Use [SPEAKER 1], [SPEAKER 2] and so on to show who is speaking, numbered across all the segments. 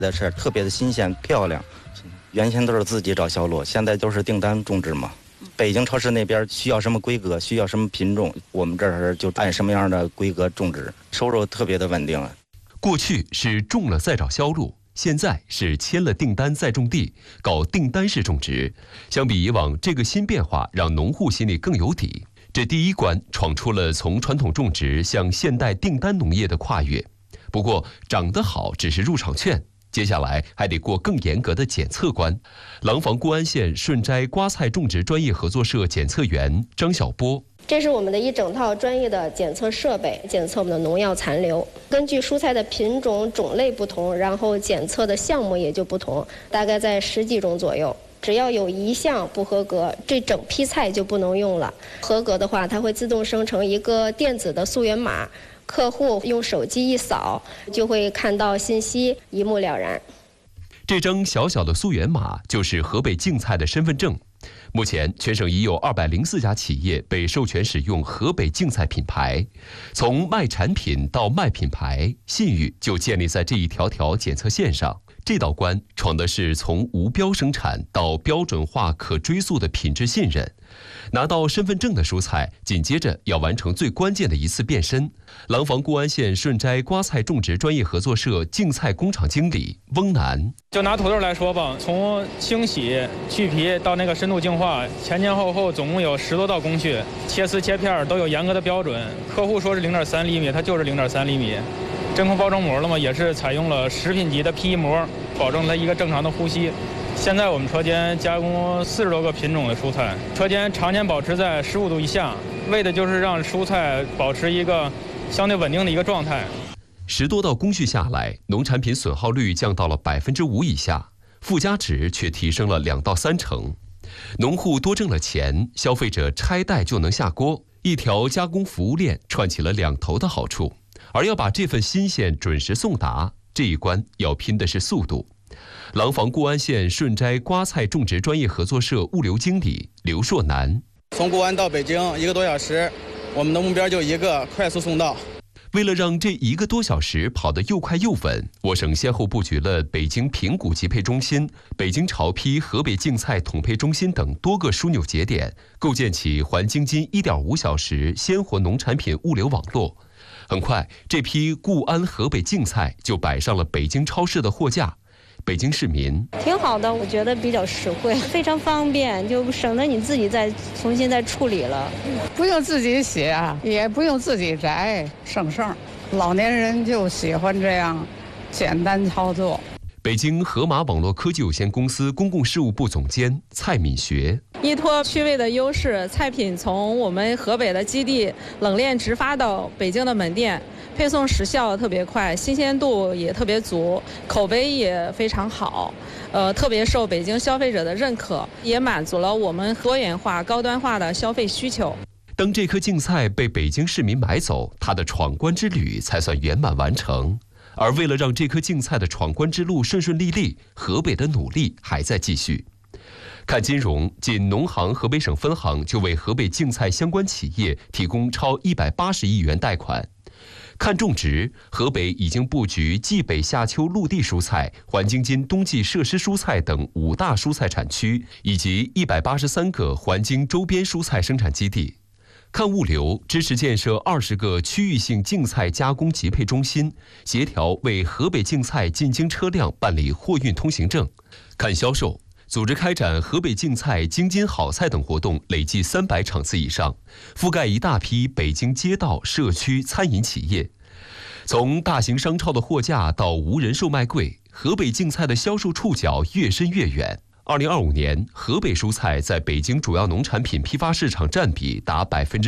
[SPEAKER 1] 的是特别的新鲜漂亮。原先都是自己找销路，现在都是订单种植嘛。北京超市那边需要什么规格，需要什么品种，我们这儿就按什么样的规格种植，收入特别的稳定。
[SPEAKER 2] 过去是种了再找销路，现在是签了订单再种地，搞订单式种植。相比以往，这个新变化让农户心里更有底。这第一关闯出了从传统种植向现代订单农业的跨越。不过长得好只是入场券，接下来还得过更严格的检测关。廊坊固安县顺斋瓜菜种植专业合作社检测员张晓波：
[SPEAKER 3] 这是我们的一整套专业的检测设备，检测我们的农药残留。根据蔬菜的品种种类不同，然后检测的项目也就不同，大概在10几种左右。只要有一项不合格，这整批菜就不能用了。合格的话，它会自动生成一个电子的溯源码。客户用手机一扫，就会看到信息，一目了然。
[SPEAKER 2] 这张小小的溯源码就是河北净菜的身份证。目前，全省已有204家企业被授权使用河北净菜品牌。从卖产品到卖品牌，信誉就建立在这一条条检测线上。这道关闯的是从无标生产到标准化可追溯的品质信任。拿到身份证的蔬菜，紧接着要完成最关键的一次变身。廊坊固安县顺斋瓜菜种植专业合作社净菜工厂经理翁楠：
[SPEAKER 4] 就拿土豆来说吧，从清洗、去皮到那个深度净化，前后总共有10多道工序，切丝切片都有严格的标准。客户说是0.3厘米，它就是0.3厘米。真空包装膜了嘛，也是采用了食品级的 PE 膜，保证它一个正常的呼吸。现在我们车间加工40多个品种的蔬菜，车间常年保持在15度以下，为的就是让蔬菜保持一个相对稳定的一个状态。
[SPEAKER 2] 10多道工序下来，农产品损耗率降到了5%以下，附加值却提升了2到3成。农户多挣了钱，消费者拆袋就能下锅，一条加工服务链串起了2头的好处。而要把这份新鲜准时送达，这一关要拼的是速度。廊坊固安县顺斋瓜菜种植专业合作社物流经理刘硕南：
[SPEAKER 5] 从固安到北京1个多小时，我们的目标就一个，快速送到。
[SPEAKER 2] 为了让这1个多小时跑得又快又稳，我省先后布局了北京平谷集配中心、北京潮批河北净菜统配中心等多个枢纽节点，构建起环京津1.5小时鲜活农产品物流网络。很快，这批固安河北净菜就摆上了北京超市的货架。北京市民：
[SPEAKER 6] 挺好的，我觉得比较实惠，非常方便，就省得你自己再重新再处理了。
[SPEAKER 7] 不用自己洗啊，也不用自己摘，省事儿。老年人就喜欢这样简单操作。
[SPEAKER 2] 北京河马网络科技有限公司公共事务部总监蔡敏学：
[SPEAKER 8] 依托区位的优势，菜品从我们河北的基地冷链直发到北京的门店，配送时效特别快，新鲜度也特别足，口碑也非常好，特别受北京消费者的认可，也满足了我们多元化、高端化的消费需求。
[SPEAKER 2] 当这颗净菜被北京市民买走，它的闯关之旅才算圆满完成。而为了让这颗净菜的闯关之路顺顺利利，河北的努力还在继续。看金融，仅农行河北省分行就为河北净菜相关企业提供超180亿元贷款。看种植，河北已经布局冀北夏秋陆地蔬菜、环京津冬季设施蔬菜等5大蔬菜产区，以及183个环京周边蔬菜生产基地。看物流，支持建设20个区域性净菜加工集配中心，协调为河北净菜进京车辆办理货运通行证。看销售，组织开展河北净菜、京津好菜等活动累计300场次以上，覆盖一大批北京街道、社区、餐饮企业。从大型商超的货架到无人售卖柜，河北净菜的销售触角越深越远。2025年，河北蔬菜在北京主要农产品批发市场占比达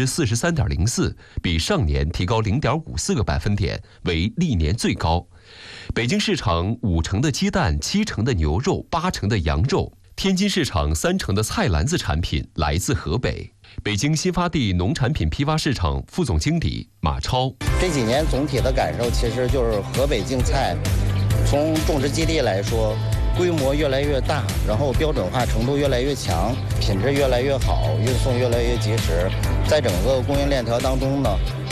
[SPEAKER 2] 43.04%，比上年提高0.54个百分点，为历年最高。北京市场5成的鸡蛋、7成的牛肉、8成的羊肉，天津市场3成的菜篮子产品来自河北。北京新发地农产品批发市场副总经理马超：
[SPEAKER 9] 这几年总体的感受其实就是河北净菜，从种植基地来说，规模越来越大，然后标准化程度越来越强，品质越来越好，运送越来越及时。在整个供应链条当中呢，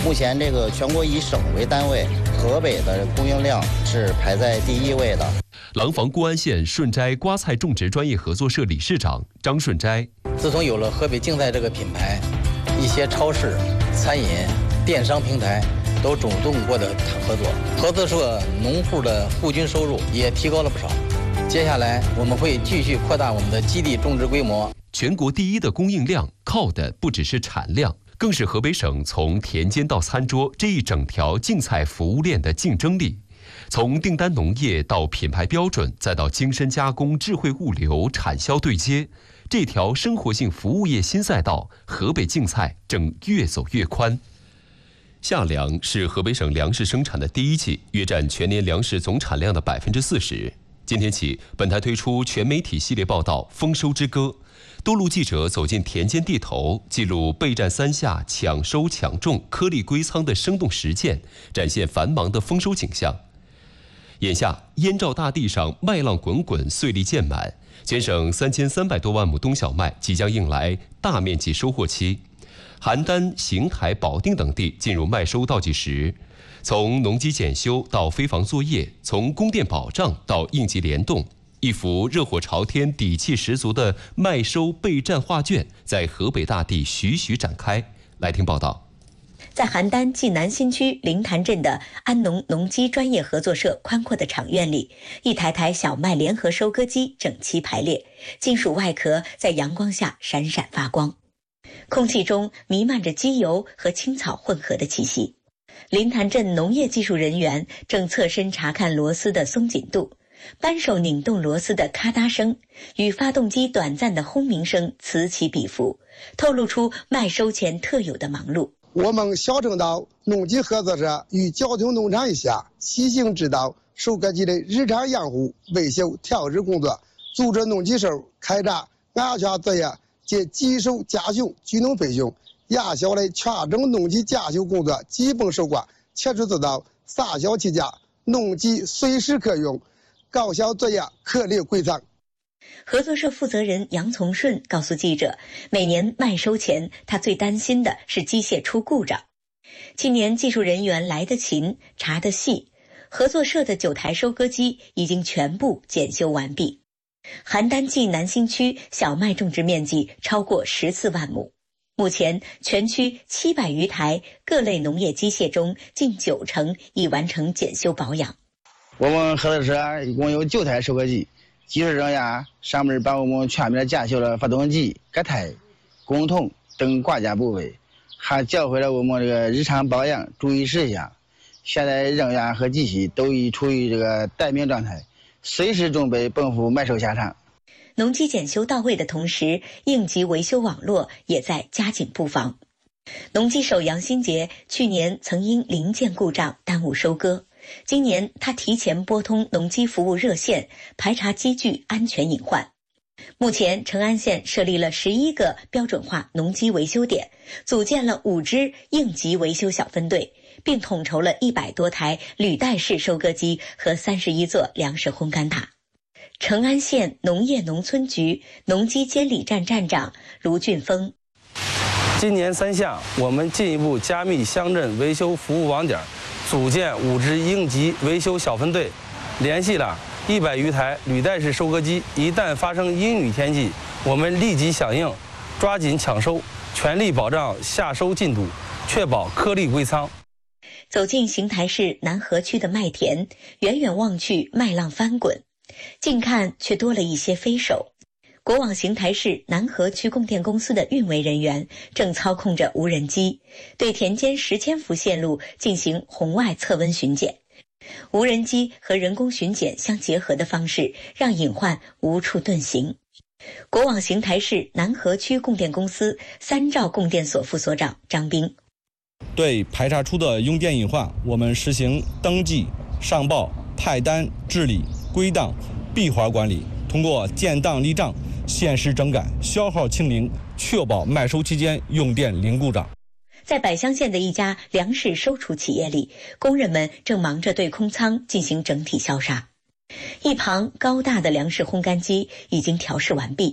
[SPEAKER 9] 目前这个全国以省为单位，河北的供应量是排在第1位的。
[SPEAKER 2] 廊坊固安县顺斋瓜菜种植专业合作社理事长张顺斋：
[SPEAKER 10] 自从有了河北竞菜这个品牌，一些超市、餐饮、电商平台都主动过来谈合作，合作社农户的户均收入也提高了不少。接下来我们会继续扩大我们的基地种植规模。
[SPEAKER 2] 全国第1的供应量，靠的不只是产量，更是河北省从田间到餐桌这一整条竞菜服务链的竞争力。从订单农业到品牌标准，再到精深加工、智慧物流、产销对接，这条生活性服务业新赛道，河北竞菜正越走越宽。夏粮是河北省粮食生产的第1季，约占全年粮食总产量的40%。今天起，本台推出全媒体系列报道《丰收之歌》，多路记者走进田间地头，记录备战3夏、抢收抢种、颗粒归仓的生动实践，展现繁忙的丰收景象。眼下，燕赵大地上麦浪滚滚，穗粒渐满，全省3300多万亩冬小麦即将迎来大面积收获期。邯郸、邢台、保定等地进入麦收倒计时，从农机检修到飞防作业，从供电保障到应急联动，一幅热火朝天、底气十足的麦收备战画卷在河北大地徐徐展开。来听报道。
[SPEAKER 11] 在邯郸济南新区灵潭镇的安农农机专业合作社宽阔的场院里，一台台小麦联合收割机整齐排列，金属外壳在阳光下闪闪发光，空气中弥漫着机油和青草混合的气息。灵潭镇农业技术人员正侧身查看螺丝的松紧度，扳手拧动螺丝的咔嗒声与发动机短暂的轰鸣声此起彼伏，透露出麦收前特有的忙碌。
[SPEAKER 12] 我们小城道农机合作社与交通农场一下悉心指导收割机的日常养护、维修、调试工作，组织农机手开展安全作业及机手驾修、机动培训，压小的全整农机驾修工作基本收官，切实做到撒小起家，农机随时可用，高效作业，颗粒归仓。
[SPEAKER 11] 合作社负责人杨从顺告诉记者，每年麦收前，他最担心的是机械出故障。今年技术人员来得勤，查得细，合作社的9台收割机已经全部检修完毕。邯郸济南新区小麦种植面积超过14万亩，目前全区700余台各类农业机械中，近90%已完成检修保养。
[SPEAKER 10] 我们合作社一共有9台收割机，技术人员上门帮我们全面检修了发动机、隔胎、工筒等挂件部位，还教会了我们这个日常保养注意事项。现在人员和机器都已处于这个待命状态，随时准备奔赴麦收现场。
[SPEAKER 11] 农机检修到位的同时，应急维修网络也在加紧布防。农机手杨新杰去年曾因零件故障耽误收割，今年他提前拨通农机服务热线，排查机具安全隐患。目前成安县设立了11个标准化农机维修点，组建了5支应急维修小分队，并统筹了100多台履带式收割机和31座粮食烘干塔。成安县农业农村局农机监理站站长卢俊峰：
[SPEAKER 13] 今年3夏，我们进一步加密乡镇维修服务网点，组建5支应急维修小分队，联系了100余台履带式收割机。一旦发生阴雨天气，我们立即响应，抓紧抢收，全力保障夏收进度，确保颗粒归仓。
[SPEAKER 11] 走进邢台市南河区的麦田，远远望去麦浪翻滚，近看却多了一些飞手。国网邢台市南河区供电公司的运维人员正操控着无人机，对田间10千伏线路进行红外测温巡检。无人机和人工巡检相结合的方式，让隐患无处遁形。国网邢台市南河区供电公司3兆供电所副所长张斌：
[SPEAKER 14] 对排查出的用电隐患，我们实行登记、上报、派单、治理、归档、闭环管理，通过建档立账、限时整改、消耗清零，确保麦收期间用电零故障。
[SPEAKER 11] 在百乡县的一家粮食收储企业里，工人们正忙着对空仓进行整体消杀。一旁高大的粮食烘干机已经调试完毕，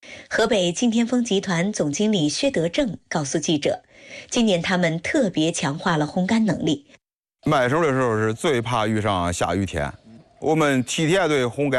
[SPEAKER 11] 河北金天风集团总经理薛德正告诉记者，今年他们特别强化了烘干能力。
[SPEAKER 15] 卖手的时候是最怕遇上下雨天，我们提前对烘干